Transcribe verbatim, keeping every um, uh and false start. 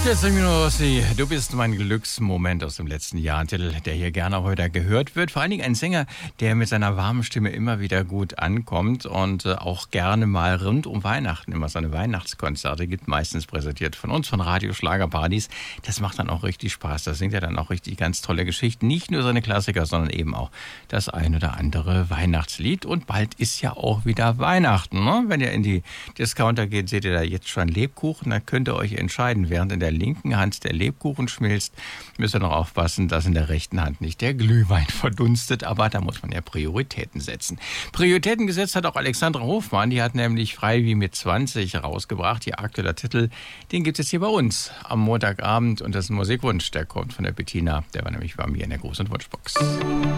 vierzehn Minuten Rossi, du bist mein Glücksmoment aus dem letzten Jahr. Ein Titel, der hier gerne heute gehört wird. Vor allen Dingen ein Sänger, der mit seiner warmen Stimme immer wieder gut ankommt und äh, auch gerne mal rund um Weihnachten immer seine Weihnachtskonzerte gibt. Meistens präsentiert von uns, von Radio Schlagerparadies. Das macht dann auch richtig Spaß. Da singt er dann auch richtig ganz tolle Geschichten. Nicht nur seine Klassiker, sondern eben auch das ein oder andere Weihnachtslied. Und bald ist ja auch wieder Weihnachten. Ne? Wenn ihr in die Discounter geht, seht ihr da jetzt schon Lebkuchen. Dann könnt ihr euch entscheiden, während in der linken Hand der Lebkuchen schmilzt, müsst ihr noch aufpassen, dass in der rechten Hand nicht der Glühwein verdunstet. Aber da muss man ja Prioritäten setzen. Prioritäten gesetzt hat auch Alexandra Hofmann. Die hat nämlich Frei wie mit zwanzig rausgebracht. Ihr aktueller Titel, den gibt es hier bei uns am Montagabend. Und das ist ein Musikwunsch, der kommt von der Bettina. Der war nämlich bei mir in der großen Wunschbox.